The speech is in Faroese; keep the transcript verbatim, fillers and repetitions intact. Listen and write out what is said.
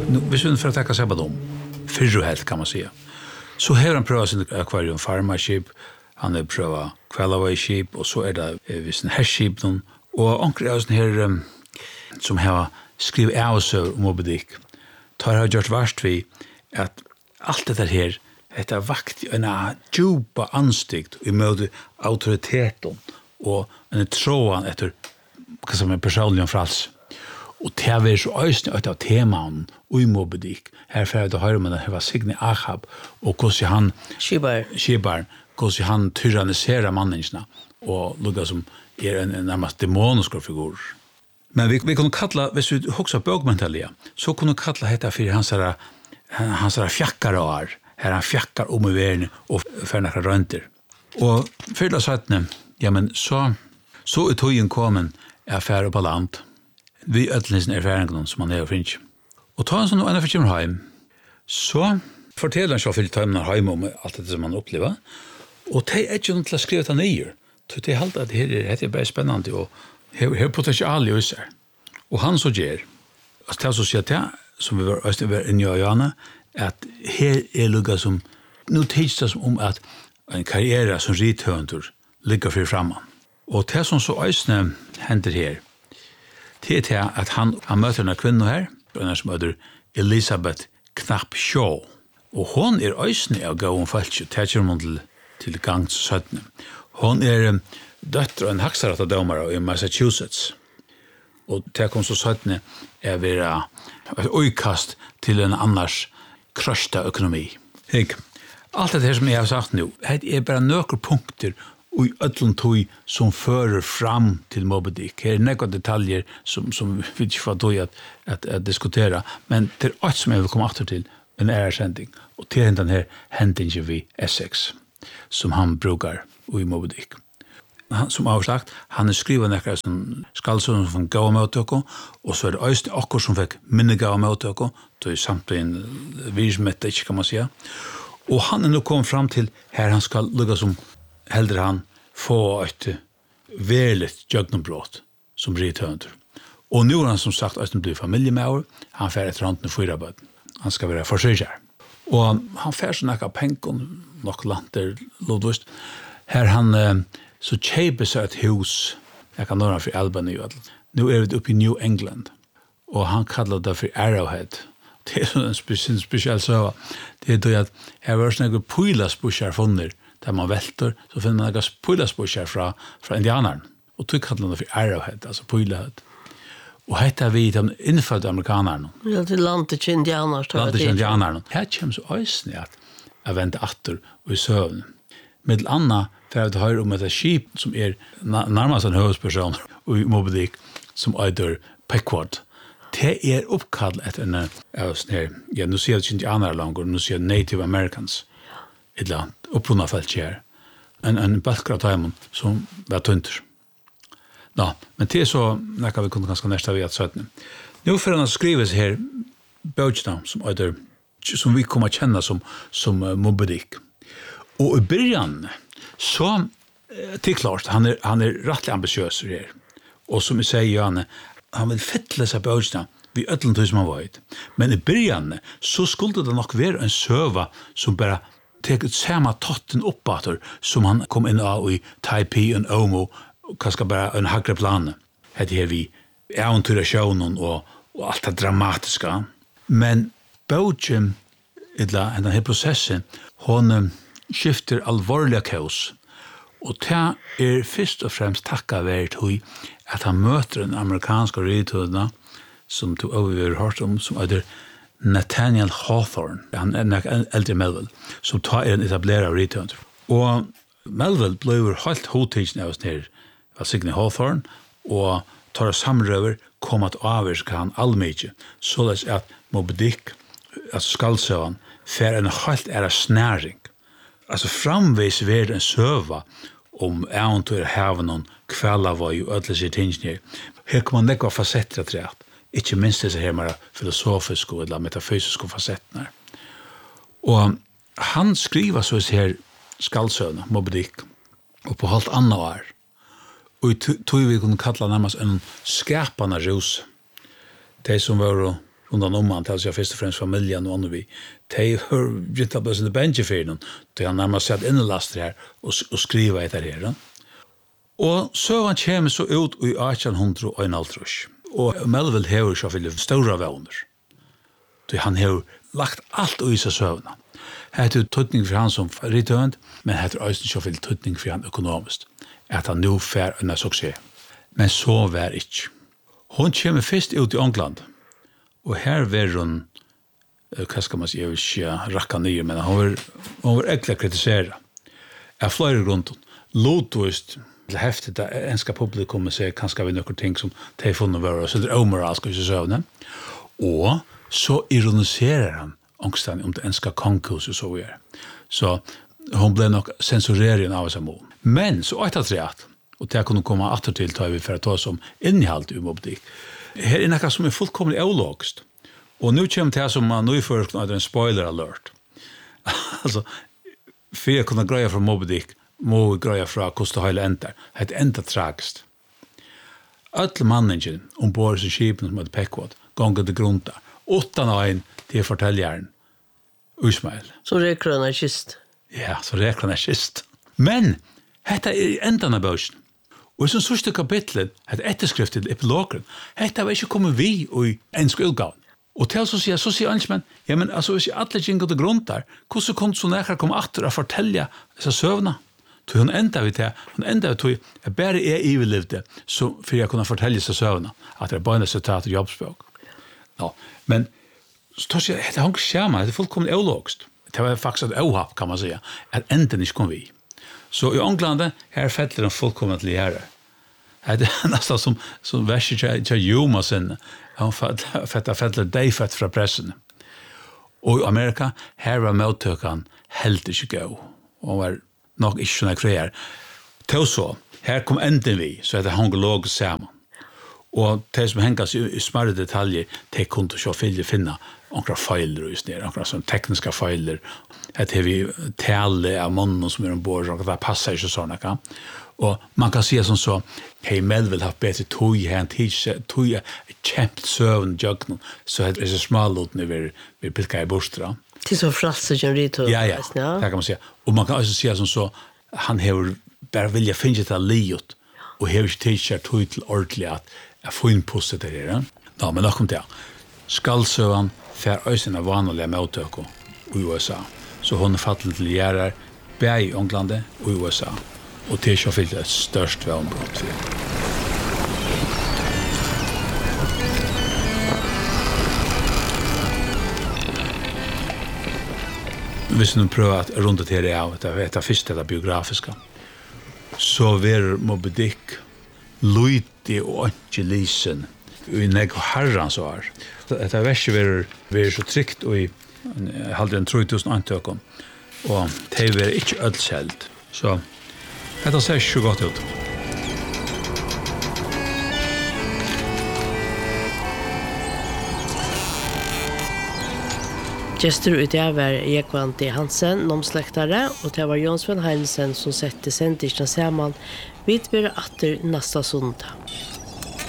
Nu, hvis vi får takka seg på dem, fyrre helt kan man säga. Så har han prøvat sin akvarium farmarskip, han har prøvat kvelavøyskip, og så er det eh, hvis en herskip, og anker er sånn her um, som har skrivet avsøv om Moby Dick, tar har gjort verst vi at alt dette her, dette vakt en djupa anstikt i møte autoriteten og en tråan etter hva som er personlig om frals. Og det er så øyne ut av temaen i Moby Dick. Her får jeg høre med det her var Signe Ahab og hvordan han Skibar. Skibar, hvordan han tyranniserer mannensene og lukket som er en, en nærmest demonisk figur. Men vi, vi kunne kalla, hvis vi husker bøkmentalia, så kunne vi kalla dette for hans her, hans her fjakkarar, her han fjakkar om i verden og for noen rønter. Og fyrla sattene, ja, men så, så er tøyen kommet affære på land. Vi ødlinsen erfaringen som han er og finnes. Og ta en sånn og en for kommer hjem, så forteller han så fyrt tøymene hjem om alt det som han opplever, og det er ikke noe til å skrive det nye. Det er alt at det her er bare spennende, og her er potensial i oss her. Og han så gjør, altså til å si at det, som vi var inne i Jana, at her er lukket som, nå tids det som om at en karriere som rithøventur ligger for fremme. Og det som så øyne hender her, det er til at han, han møter en kvinne her, en som heter Elisabeth Knapp Shaw. Og hon er øyne av gå om falsk, det kommer hun til, til gang til søttene. Hon er um, døtter og en haksarata domare i Massachusetts. Og det kom så søttene er være et øykast til en annars krøsta økonomi. Hik. Alt det her som jeg har sagt nå, det er bare nøkker punkter og ødlen tog som fører fram til Moby Dick. Her er noen detaljer som, som vi ikke får tog at, at, at diskutere, men det er alt som jeg vil komme etter til en æresending. Og til denne her hendingen vi Essex, som han brukar i Moby Dick. Han, som jeg har sagt, han er skrivet nekker som skaldsøn som fikk gav med åtøkken, og så er det øyne akkur som fikk minne gav med åtøkken, det er samt en virksomhet, ikke kan man si. Og han er nå kommet fram til her han skal lukke som heldur han få et verligt jøgnombrott som rithønder. Og nu er han som sagt at han blir familiemauer, han fer etter hånden fyra bøten. Han skal være forsørger. Og han fer så nekka penken, nok lanter lovdvist, her han eh, så kjeiper seg et hus, jeg kan nåra for Albany. Nu er vi oppe i New England, og han kallar det for Arrowhead. Det er en spesiell, spesiell søva. Det er det at her var sånne pøylasbussar funner, der man velter, så finner man noen pøylasbussar fra, fra indianeren. Og tog kallar det for Arrowhead, altså pøylahead. Og hette vi de innfødde amerikanerne. Ja, til landet til indianerne. Landet til indianerne. Her kommer så øyne at jeg venter atter og i søvn. Med annet, for jeg vil høre om et skip som er nærmest en høvdsperson i Moby Dick, som øyder Pequod. Det er oppkall etter en av sånne her, ja, nå sier jeg ikke indianere langer, nå sier jeg Native Americans, et eller annet, opprunnet felt her. En, en balkere av tøymon som var tunter. Ja, men det er så nekka vi kunne ganske næsta vi at søttene. Nå får han skrives her bøkene som, øyder, som vi kommer å kjenne som, som uh, Moby Dick. Og i början så det er klart, han er, han er rettelig ambitiøs her. Og som jeg sier, Janne, han vil fytle seg bøkene vi ødelen til som han var ut. Men i början så skulle det nok være en søva som bare tek ut samme totten oppater som han kom inn av i Taipei og Omo, og kanskje bare en hagre plane. Hette her vi eventyrasjonen og, og alt det dramatiske. Men bøkene, eller denne prosessen, hun skifter alvorliga kaos. Og det er først og fremst takka vært hui at han møter en amerikansk rithødna som du har hørt om, som heter Nathaniel Hawthorne. Han er en eldre Melville, som tar en etablerer rithødna. Og Melville ble helt hodtidsen av oss nere av Signe Hawthorne, og tar samrøver, kom at avvirke han allmykje, så det er at Moby Dick, altså skaldsøvan, fer en helt æra snæring. Altså framvis ved en søva om eventyr haven og kvellavøy og ødelig sitt tingene. Her kan man nekva fasetter til at, ikke minst disse her mer filosofiske eller metafysiske fasettene. Og han skriver så her skaldsøvne, Moby Dick, og på halvt annet år. Og tog vi kunne kalla nærmest en skapande rus. De som var rundan om han till sig först och främst familjen och andra vi. De har inte bara sin benjefärden. De har närmast sett innelaster här och, och skriva ett här. Och så han kommer så ut i arton hundra och en halvtrus. Och Melville har så väldigt stora vänner. Så han har lagt allt i sig sövna. Det är tydning för han som return, men det är också så väldigt tydning för han ekonomiskt. Att han nu får en succé. Men så var det inte. Hon kommer först ut i England. Och här var hon, vad ska man säga, jag vill inte racka ner, men hon var, hon var äckligt kritiserad. Jag flöjde runt hon. Låtust, det häftigt att enska publikum säger kanske vi några ting som de funnit vara, så det är omoralska i sig. Och så ironiserar han ångstan om det enska konkurs och så vidare. Så hon blev nog censurerad av sig mån. Men så är det rätt. Och det kunde komma åter till tar vi för att ta som innehåll i Moby Dick. Här är något som är fullkomligt ologiskt. Och nu kommer det här som man nu får en spoiler alert. Alltså, för att kunna greja från Moby Dick må vi greja från Kosta Höjla Enter. Det är inte tragiskt. Alla manningen ombord i skipen som heter Pequod gånger till grunta. Utan en till förtäljaren Ismail. Så räcker han är kist. Ja, så räcker han är kist. Men, detta är ändan av börsen. Og som sørste kapitlet, et etterskriftet epilogen, dette var ikke kommet vi i en skulgavn. Og til så sier, så sier Ansman, ja, men altså, hvis jeg alle gikk til grunn der, hvordan kunne så nærkere komme atter og fortelle disse søvnene? Så hun enda vi til, hun enda vi til, jeg bare er ivelivde, så for jeg kunne fortelle disse søvnene, at det er bare sitat og jobbspråk. Ja, men, så tar jeg, det har ikke skjermet, det er fullkomlig eulogst. Det var faktisk et øhapp, kan man säga, at enden ikke kom vi. Så i England, her fettler den fullkomligt lærer. Det er nesten som, som verset til Juma sin. Han fettler fettler deg-fett fra pressen. Og i Amerika, her var mottøkene helt ikke gå. Og var nok ikke sånn kreer. Til så, her kom enden vi, så er det hongolog sammen. Og de som henges i, i smarte detaljer, de kunne så finne noen feiler og sånn, noen sånn tekniske feiler. At det vi taler av mannen som er ombord, og det passer ikke sånn. Ikke? Og man kan si som så, hei, Melville har bedre tog her, en tid, tog er kjempt søvn, jøkken, så er det så smalutene vi, vi pilker i bostra. Til så fralse som rito. Ja, ja, det kan man si. Og man kan også si som så, han har bare vilja finne til livet, og har ikke tidskjert tog til ordentlig at jeg får innpustet det her. Ja, men nok om det. Skallsøvn fer øyne vanlige mottøk i U S A. Så hun er fattig til gjerder, bare i England og i U S A. Og det er ikke fyllt et størst vannbrott for det. Hvis du prøver at runde til det av, det er det første det biografiske, så vil Moby Dick lydig og ikke lysen i nek herrens år. Dette verset vil være så trygt og i halvdelen tre tusen antøkken, og det vil ikke ødelselt. Så dette ser ikke godt ut. Gestur ut det var Ekvanti Hansen, nomslektare, og det var Jonsven Heinsen som sette sendtisene sammen. Vi blir atter nesta sondag.